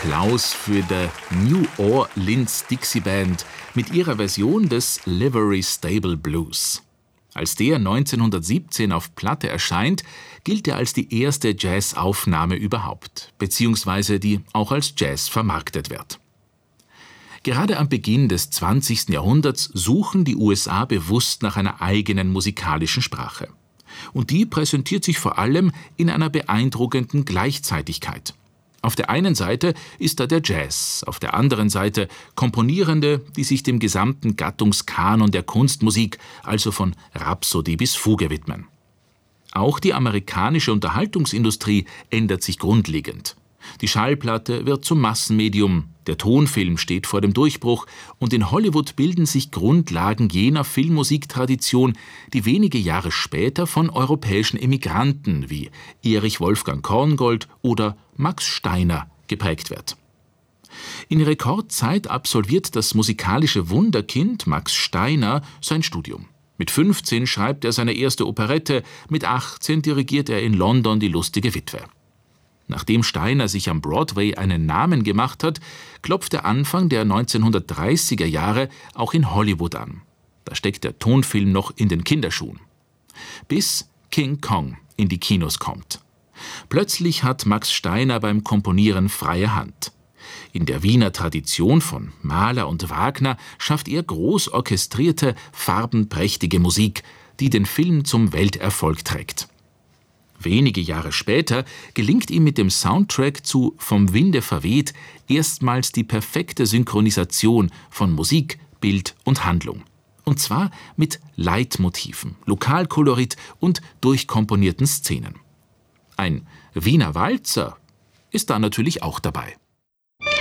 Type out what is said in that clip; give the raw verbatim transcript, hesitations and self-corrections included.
Applaus für die New Orleans Dixie Band mit ihrer Version des Livery Stable Blues. Als der neunzehnhundertsiebzehn auf Platte erscheint, gilt er als die erste Jazz-Aufnahme überhaupt, beziehungsweise die auch als Jazz vermarktet wird. Gerade am Beginn des zwanzigsten Jahrhunderts suchen die U S A bewusst nach einer eigenen musikalischen Sprache. Und die präsentiert sich vor allem in einer beeindruckenden Gleichzeitigkeit. Auf der einen Seite ist da der Jazz, auf der anderen Seite Komponierende, die sich dem gesamten Gattungskanon der Kunstmusik, also von Rhapsodie bis Fuge widmen. Auch die amerikanische Unterhaltungsindustrie ändert sich grundlegend. Die Schallplatte wird zum Massenmedium, der Tonfilm steht vor dem Durchbruch und in Hollywood bilden sich Grundlagen jener Filmmusiktradition, die wenige Jahre später von europäischen Emigranten wie Erich Wolfgang Korngold oder Max Steiner geprägt wird. In Rekordzeit absolviert das musikalische Wunderkind Max Steiner sein Studium. Mit fünfzehn schreibt er seine erste Operette, mit achtzehn dirigiert er in London die Lustige Witwe. Nachdem Steiner sich am Broadway einen Namen gemacht hat, klopft der Anfang der neunzehnhundertdreißiger Jahre auch in Hollywood an. Da steckt der Tonfilm noch in den Kinderschuhen. Bis King Kong in die Kinos kommt. Plötzlich hat Max Steiner beim Komponieren freie Hand. In der Wiener Tradition von Mahler und Wagner schafft er groß orchestrierte, farbenprächtige Musik, die den Film zum Welterfolg trägt. Wenige Jahre später gelingt ihm mit dem Soundtrack zu Vom Winde verweht erstmals die perfekte Synchronisation von Musik, Bild und Handlung. Und zwar mit Leitmotiven, Lokalkolorit und durchkomponierten Szenen. Ein Wiener Walzer ist da natürlich auch dabei.